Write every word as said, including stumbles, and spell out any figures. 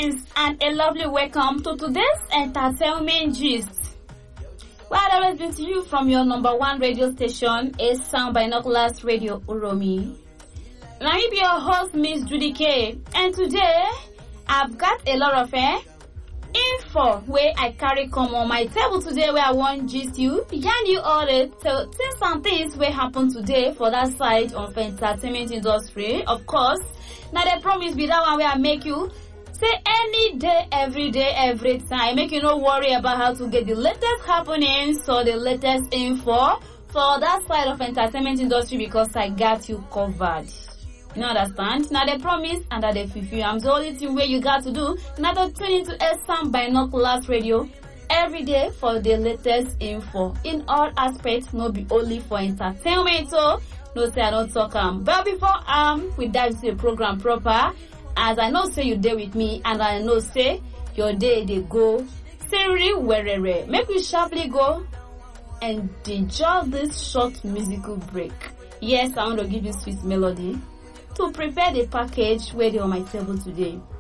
Greetings and a lovely welcome to today's entertainment gist. Well, I've always been to you from your number one radio station, A Sound Binoculars Radio Uromi. Now, I'm your host, Miss Judy K, and today I've got a lot of eh, info where I carry come on my table today where I want gist you, yarn you all the so things and things will happen today for that side of entertainment industry. Of course, now the promise be that one where I make you say any day, every day, every time. Make you no worry about how to get the latest happenings or the latest info for that side of entertainment industry because I got you covered. You understand? Now the promise and that the fulfill. I'm the only thing where you got to do now to tune into S M Binoculars Radio every day for the latest info in all aspects, not be only for entertainment. So no say I don't talk um. But before um we dive into the program proper, as I know say you day with me and I know say your day they go seriously wherever. Make we sharply go and enjoy this short musical break. Yes, I want to give you sweet melody to prepare the package waiting on my table today.